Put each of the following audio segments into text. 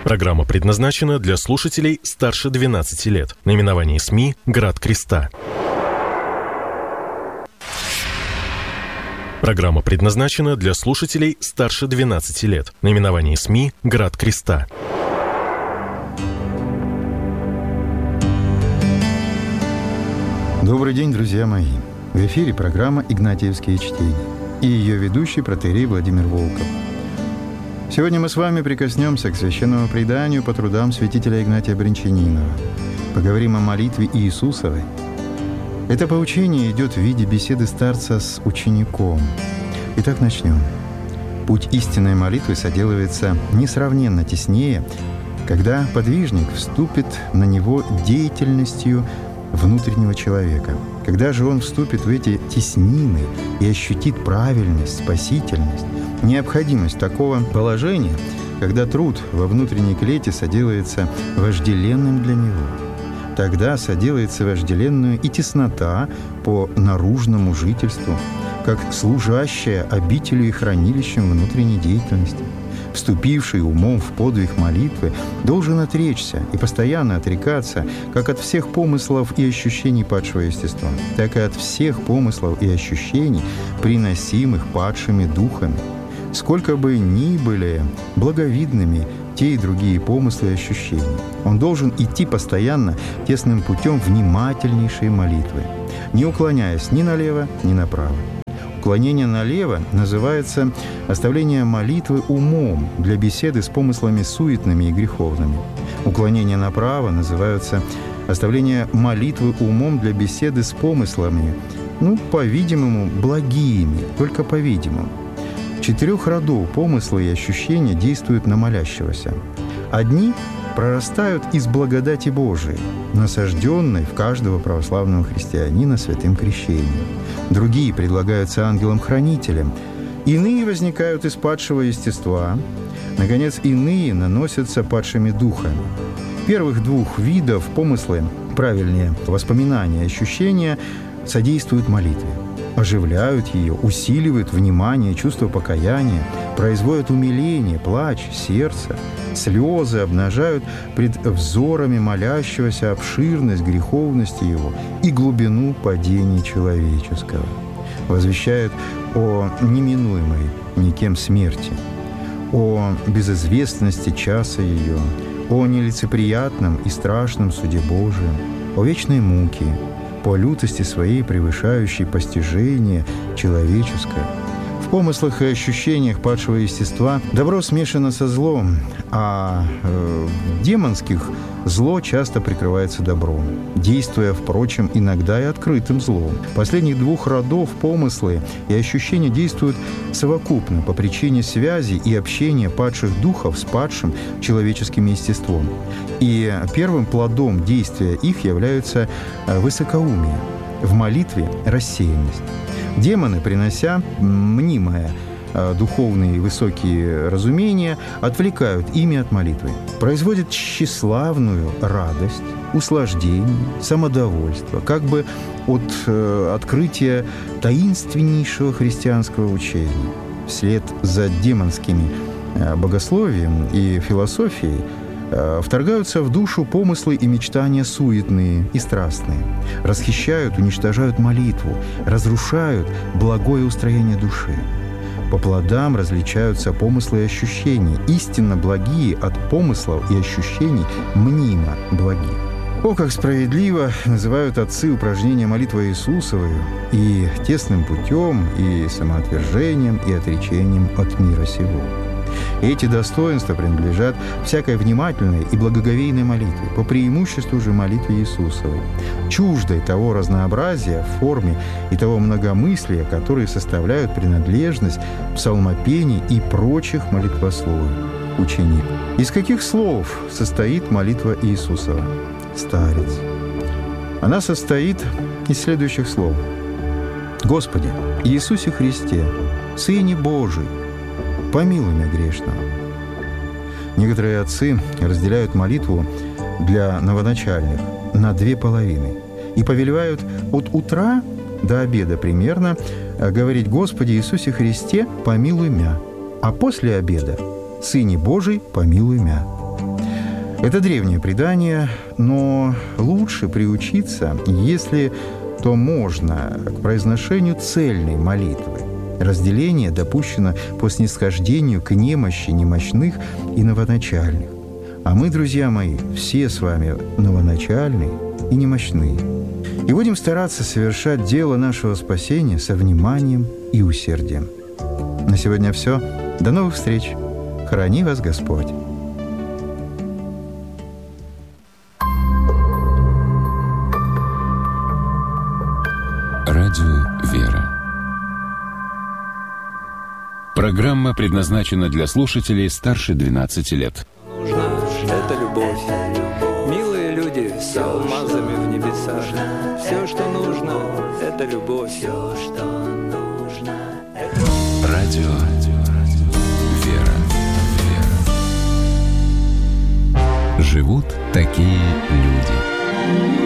Программа предназначена для слушателей старше 12 лет. Наименование СМИ «Град Креста». Программа предназначена для слушателей старше 12 лет. Наименование СМИ «Град Креста». Добрый день, друзья мои! В эфире программа «Игнатьевские чтения» и ее ведущий протоиерей Владимир Волков. Сегодня мы с вами прикоснемся к священному преданию по трудам святителя Игнатия Брянчанинова. Поговорим о молитве Иисусовой. Это поучение идет в виде беседы старца с учеником. Итак, начнем. Путь истинной молитвы соделывается несравненно теснее, когда подвижник вступит на него деятельностью внутреннего человека. Когда же он вступит в эти теснины и ощутит правильность, спасительность, необходимость такого положения, когда труд во внутренней клете соделается вожделенным для него, тогда соделается вожделенную и теснота по наружному жительству, как служащая обителю и хранилищем внутренней деятельности. Вступивший умом в подвиг молитвы должен отречься и постоянно отрекаться как от всех помыслов и ощущений падшего естества, так и от всех помыслов и ощущений, приносимых падшими духами. Сколько бы ни были благовидными те и другие помыслы и ощущения, он должен идти постоянно тесным путем внимательнейшей молитвы, не уклоняясь ни налево, ни направо. Уклонение налево называется оставление молитвы умом для беседы с помыслами суетными и греховными. Уклонение направо называется оставление молитвы умом для беседы с помыслами, по-видимому, благими, только по-видимому. 4 родов помысла и ощущения действуют на молящегося. Одни прорастают из благодати Божией, насажденной в каждого православного христианина святым крещением. Другие предлагаются ангелом-хранителем. Иные возникают из падшего естества. Наконец, иные наносятся падшими духами. Первых 2 видов помыслы, правильнее, воспоминания, ощущения, содействуют молитве. Оживляют ее, усиливают внимание, чувство покаяния, производят умиление, плач, сердце, слезы, обнажают пред взорами молящегося обширность греховности его и глубину падения человеческого, возвещают о неминуемой никем смерти, о безызвестности часа ее, о нелицеприятном и страшном суде Божием, о вечной муке, по лютости своей превышающей постижение человеческое. В помыслах и ощущениях падшего естества добро смешано со злом, а в демонских зло часто прикрывается добром, действуя, впрочем, иногда и открытым злом. Последних 2 родов помыслы и ощущения действуют совокупно по причине связи и общения падших духов с падшим человеческим естеством. И первым плодом действия их является высокоумие, в молитве рассеянность. Демоны, принося мнимое духовные высокие разумения, отвлекают ими от молитвы, производят тщеславную радость, услаждение, самодовольство, как бы от открытия таинственнейшего христианского учения. Вслед за демонскими богословием и философией вторгаются в душу помыслы и мечтания суетные и страстные, расхищают, уничтожают молитву, разрушают благое устроение души. По плодам различаются помыслы и ощущения, истинно благие от помыслов и ощущений мнимо благие. О, как справедливо называют отцы упражнения молитвы Иисусовой и тесным путем, и самоотвержением, и отречением от мира сего. Эти достоинства принадлежат всякой внимательной и благоговейной молитве, по преимуществу же молитве Иисусовой, чуждой того разнообразия в форме и того многомыслия, которые составляют принадлежность псалмопений и прочих молитвословий. Ученик. Из каких слов состоит молитва Иисусова? Старец. Она состоит из следующих слов. «Господи, Иисусе Христе, Сыне Божий, помилуй меня грешного». Некоторые отцы разделяют молитву для новоначальных на 2 половины и повелевают от утра до обеда примерно говорить «Господи Иисусе Христе, помилуй мя», а после обеда «Сыне Божий, помилуй мя». Это древнее предание, но лучше приучиться, если то можно, к произношению цельной молитвы. Разделение допущено по снисхождению к немощи немощных и новоначальных. А мы, друзья мои, все с вами новоначальные и немощные. И будем стараться совершать дело нашего спасения со вниманием и усердием. На сегодня все. До новых встреч. Храни вас Господь. Радио «Вера». Программа предназначена для слушателей старше 12 лет. Это любовь. Милые люди с алмазами в небесах. Все, что нужно, это любовь. Радио «Вера». Живут такие люди.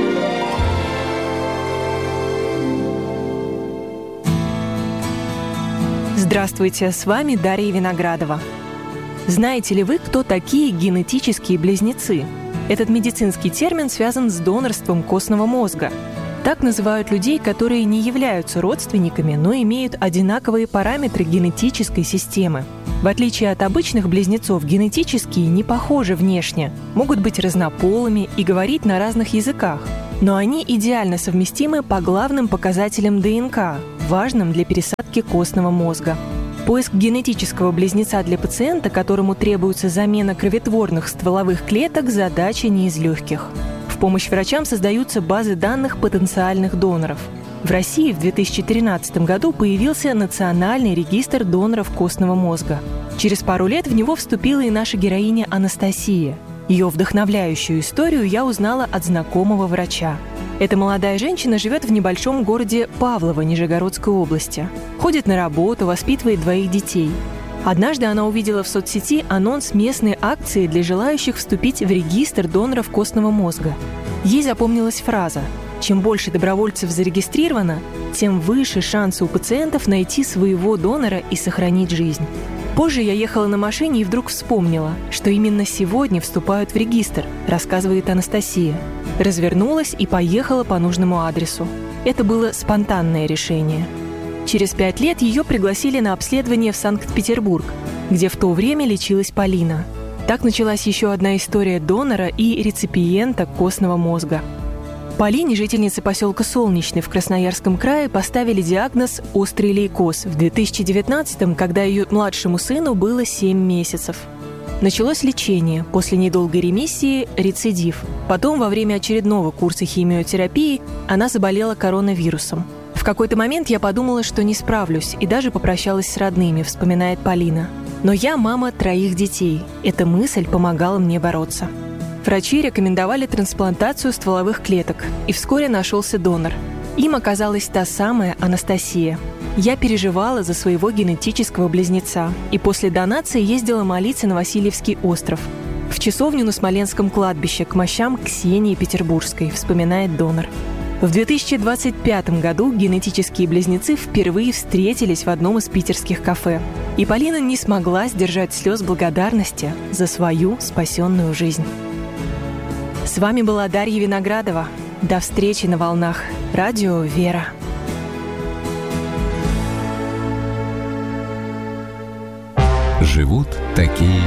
Здравствуйте, с вами Дарья Виноградова. Знаете ли вы, кто такие генетические близнецы? Этот медицинский термин связан с донорством костного мозга. Так называют людей, которые не являются родственниками, но имеют одинаковые параметры генетической системы. В отличие от обычных близнецов, генетические не похожи внешне, могут быть разнополыми и говорить на разных языках. Но они идеально совместимы по главным показателям ДНК, важным для пересадки костного мозга. Поиск генетического близнеца для пациента, которому требуется замена кроветворных стволовых клеток, задача не из легких. В помощь врачам создаются базы данных потенциальных доноров. В России в 2013 году появился Национальный регистр доноров костного мозга. Через пару лет в него вступила и наша героиня Анастасия. Ее вдохновляющую историю я узнала от знакомого врача. Эта молодая женщина живет в небольшом городе Павлово Нижегородской области. Ходит на работу, воспитывает 2 детей. Однажды она увидела в соцсети анонс местной акции для желающих вступить в регистр доноров костного мозга. Ей запомнилась фраза: «Чем больше добровольцев зарегистрировано, тем выше шансы у пациентов найти своего донора и сохранить жизнь». Позже я ехала на машине и вдруг вспомнила, что именно сегодня вступают в регистр, рассказывает Анастасия. Развернулась и поехала по нужному адресу. Это было спонтанное решение. Через 5 лет ее пригласили на обследование в Санкт-Петербург, где в то время лечилась Полина. Так началась еще одна история донора и реципиента костного мозга. Полине, жительнице поселка Солнечный в Красноярском крае, поставили диагноз «острый лейкоз» в 2019-м, когда ее младшему сыну было 7 месяцев. Началось лечение, после недолгой ремиссии – рецидив. Потом, во время очередного курса химиотерапии, она заболела коронавирусом. В какой-то момент я подумала, что не справлюсь, и даже попрощалась с родными, вспоминает Полина. Но я мама 3 детей. Эта мысль помогала мне бороться. Врачи рекомендовали трансплантацию стволовых клеток, и вскоре нашелся донор. Им оказалась та самая Анастасия. Я переживала за своего генетического близнеца, и после донации ездила молиться на Васильевский остров, в часовню на Смоленском кладбище к мощам Ксении Петербургской, вспоминает донор. В 2025 году генетические близнецы впервые встретились в одном из питерских кафе, и Полина не смогла сдержать слез благодарности за свою спасенную жизнь. С вами была Дарья Виноградова. До встречи на волнах Радио «Вера». Живут такие